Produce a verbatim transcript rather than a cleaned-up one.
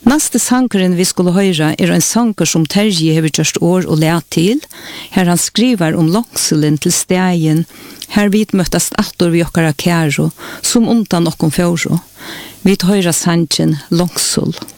Neste sankeren vi skulle høre er en sanker som Terje har gjort år og lært til. Her han skriver om langselen til stegen. Her vi møttes atter vi okkara kæro, som undan okkom fjoro. Vi hører sanken langsel.